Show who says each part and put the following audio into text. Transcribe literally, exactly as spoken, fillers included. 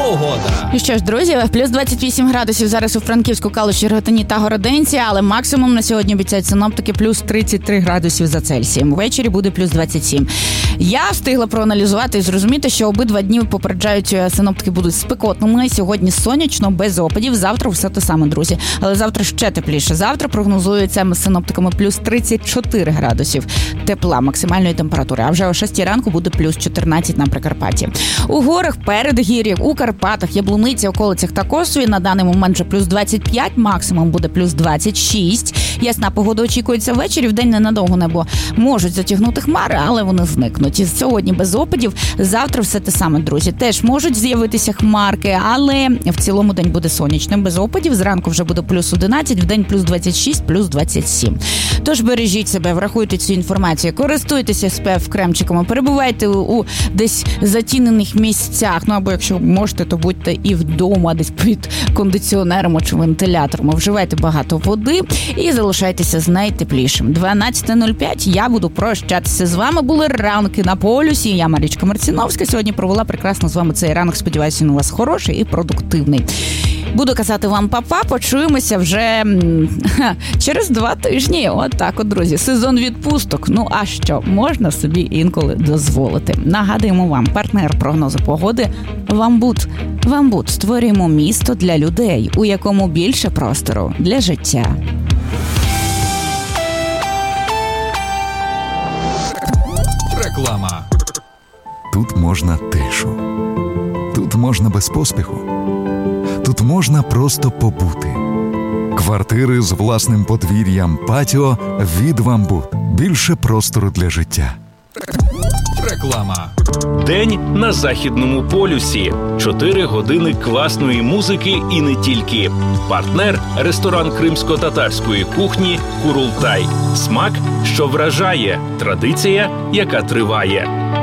Speaker 1: Погода.
Speaker 2: І що ж, друзі, плюс двадцять вісім градусів зараз у Франківську, Калуші, Рогатині та Городинці, але максимум на сьогодні обіцяють синоптики плюс тридцять три градусів за Цельсієм. Ввечері буде плюс двадцять сім. Я встигла проаналізувати і зрозуміти, що обидва дні попереджають, синоптики будуть спекотними. Сьогодні сонячно, без опадів. Завтра все те саме, друзі. Але завтра ще тепліше. Завтра прогнозується синоптиками плюс тридцять чотири градусів тепла максимальної температури. А вже о шостій ранку буде плюс чотирнадцять на Прикарпатті. У горах, передгір'ях, у Карпатах, Яблуниці, околицях та Косові на даний момент вже плюс двадцять п'ять, максимум буде плюс двадцять шість. Ясна погода очікується ввечері, вдень ненадовго небо можуть затягнути хмари, але вони зникнуть. І сьогодні без опадів, завтра все те саме, друзі. Теж можуть з'явитися хмарки, але в цілому день буде сонячним, без опадів. Зранку вже буде плюс одинадцять, вдень плюс двадцять шість, плюс двадцять сім. Тож бережіть себе, врахуйте цю інформацію, користуйтеся ес пе еф-кремчиками, перебувайте у, у десь затінених місцях, ну або якщо можете, то будьте і вдома, десь під кондиціонером чи вентилятором. Вживайте багато води і залишайтеся з найтеплішим. дванадцята нуль п'ять, я буду прощатися з вами. Були ранки на полюсі. Я Марічка Марціновська. Сьогодні провела прекрасно з вами цей ранок. Сподіваюся, він у вас хороший і продуктивний. Буду казати вам па-па, почуємося вже ха, через два тижні. От так от, друзі. Сезон відпусток. Ну, а що? Можна собі інколи дозволити. Нагадуємо вам, партнер прогнозу погоди «Вамбут». «Вамбут» – створюємо місто для людей, у якому більше простору для життя.
Speaker 1: Реклама.
Speaker 3: Тут можна тишу. Тут можна без поспіху. Тут можна просто побути. Квартири з власним подвір'ям, патіо від «Вамбут». Більше простору для життя.
Speaker 1: Реклама.
Speaker 4: День на Західному полюсі. Чотири години класної музики і не тільки. Партнер – ресторан кримсько-татарської кухні «Курултай». Смак, що вражає. Традиція, яка триває.